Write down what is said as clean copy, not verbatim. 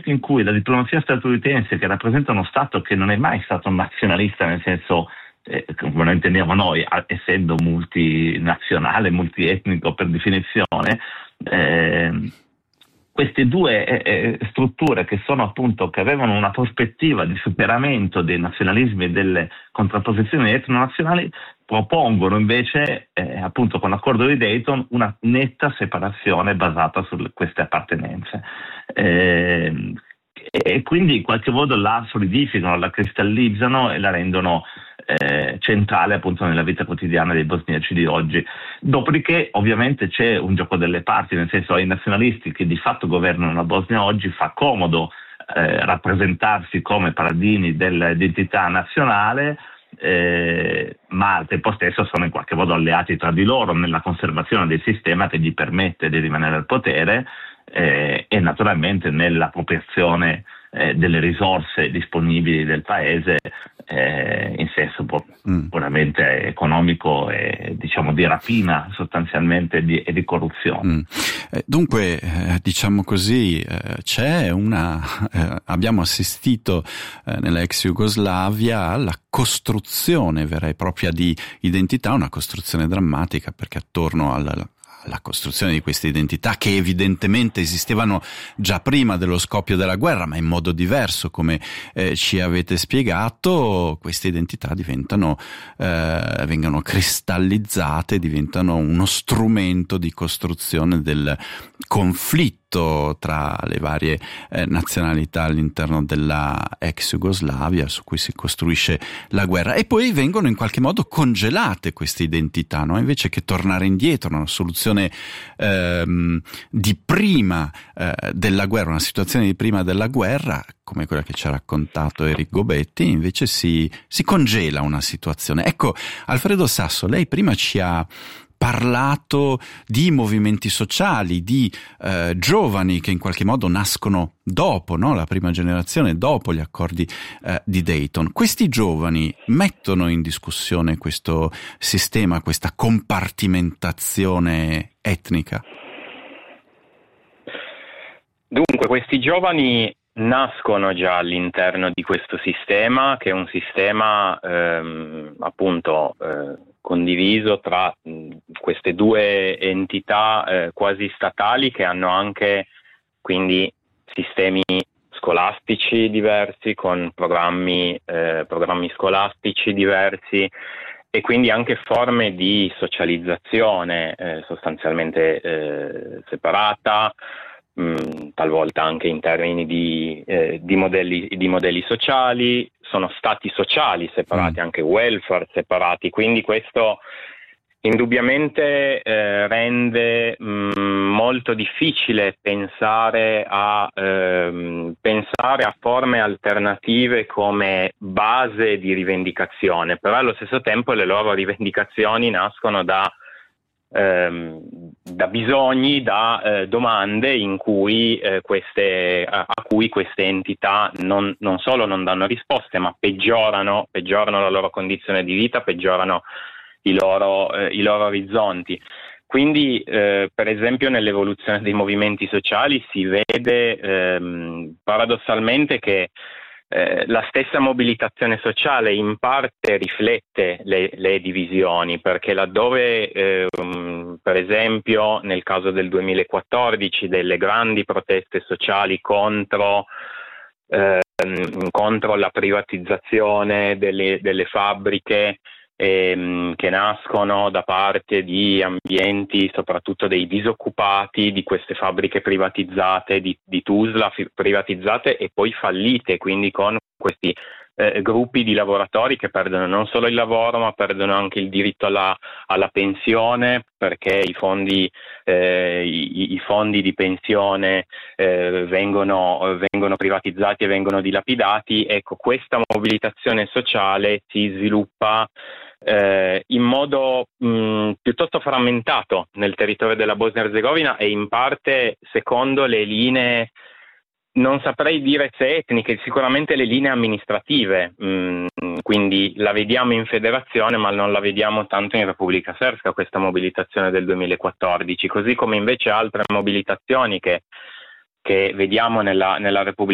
momento in cui la diplomazia statunitense, che rappresenta uno Stato che non è mai stato nazionalista nel senso come lo intendiamo noi, essendo multinazionale, multietnico per definizione, queste due strutture che sono appunto, che avevano una prospettiva di superamento dei nazionalismi e delle contrapposizioni etnonazionali, propongono invece appunto con l'accordo di Dayton una netta separazione basata su queste appartenenze. E quindi in qualche modo la solidificano, la cristallizzano e la rendono centrale appunto nella vita quotidiana dei bosniaci di oggi. Dopodiché ovviamente c'è un gioco delle parti, nel senso ai nazionalisti che di fatto governano la Bosnia oggi fa comodo rappresentarsi come paladini dell'identità nazionale, ma al tempo stesso sono in qualche modo alleati tra di loro nella conservazione del sistema che gli permette di rimanere al potere e naturalmente nell'appropriazione delle risorse disponibili del paese in senso puramente economico e diciamo di rapina sostanzialmente e di corruzione. Dunque diciamo così abbiamo assistito nella ex Jugoslavia alla costruzione vera e propria di identità, una costruzione drammatica perché attorno alla costruzione di queste identità che evidentemente esistevano già prima dello scoppio della guerra, ma in modo diverso, come ci avete spiegato, queste identità vengono cristallizzate, diventano uno strumento di costruzione del conflitto tra le varie nazionalità all'interno della ex Jugoslavia su cui si costruisce la guerra, e poi vengono in qualche modo congelate queste identità, no? Invece che tornare indietro, una soluzione di prima della guerra, una situazione di prima della guerra come quella che ci ha raccontato Eric Gobetti, invece si congela una situazione. Ecco, Alfredo Sasso, lei prima ci ha parlato di movimenti sociali, di giovani che in qualche modo nascono dopo, no? La prima generazione, dopo gli accordi di Dayton. Questi giovani mettono in discussione questo sistema, questa compartimentazione etnica? Dunque, questi giovani nascono già all'interno di questo sistema, che è un sistema condiviso tra queste due entità quasi statali, che hanno anche quindi sistemi scolastici diversi, con programmi scolastici diversi, e quindi anche forme di socializzazione sostanzialmente separata, talvolta anche in termini di modelli sociali. Sono stati sociali separati, anche welfare separati, quindi questo indubbiamente rende molto difficile pensare a forme alternative come base di rivendicazione, però allo stesso tempo le loro rivendicazioni nascono da bisogni, da domande in cui a cui queste entità non solo non danno risposte, ma peggiorano la loro condizione di vita, peggiorano i loro orizzonti. Quindi per esempio nell'evoluzione dei movimenti sociali si vede paradossalmente che la stessa mobilitazione sociale in parte riflette le divisioni, perché laddove per esempio nel caso del 2014 delle grandi proteste sociali contro la privatizzazione delle fabbriche che nascono da parte di ambienti, soprattutto dei disoccupati di queste fabbriche privatizzate, di Tuzla privatizzate e poi fallite, quindi con questi gruppi di lavoratori che perdono non solo il lavoro, ma perdono anche il diritto alla pensione, perché i fondi di pensione vengono privatizzati e vengono dilapidati. Ecco, questa mobilitazione sociale si sviluppa in modo piuttosto frammentato nel territorio della Bosnia-Herzegovina e in parte secondo le linee, non saprei dire se etniche, sicuramente le linee amministrative, quindi la vediamo in federazione ma non la vediamo tanto in Repubblica Srpska, questa mobilitazione del 2014, così come invece altre mobilitazioni che vediamo nella Repubblica